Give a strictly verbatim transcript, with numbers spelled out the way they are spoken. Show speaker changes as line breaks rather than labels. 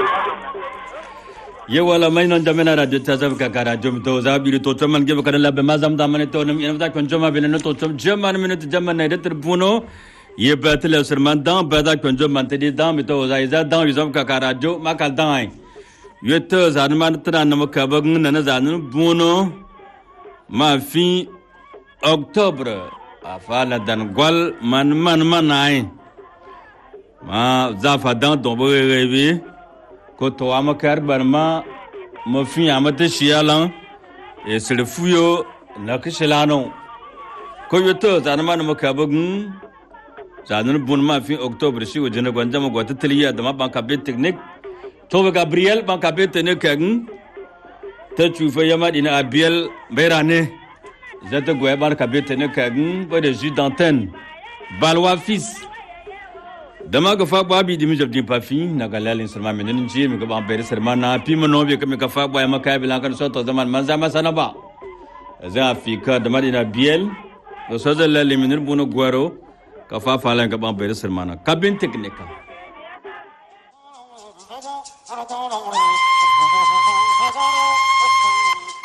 ye wala may non jamena radio tazam ka radio to zabi to to man gebe kadala be mazam da man to nem ina da kon joma be no to to jaman minute jaman na det buno ye batle serman dan bada kon joma te di dan mi to za za dan yuzam ka radio makal dan ye to zan man tra na ka ba ngna na zan buno ma fi octobre afala dan gol man man manai ma za fa dan do bo rebi ko to amakar barma mo fi amate shialan e sele fuyo na kishelano ko yoto zanama no makabagun zanun bunma fi octobre shi wajena gwanja mo gwata teliya da ma banka be technique to Gabriel banka be technique kan ta chufa yama dina abiel berane zata goya banka be technique kan ba de jus d'antenne balwa fils dama ga fa babi dimi jabdi pafi na galalin sarma menin ji mi ga ban bere sarma na pi mono be ka fa ba ma kai bilan kan so to zaman manza masana ba za afika dama dina biel to so da lalle min buno gwaro ka fa falan ga ban bere sarma na kabin technique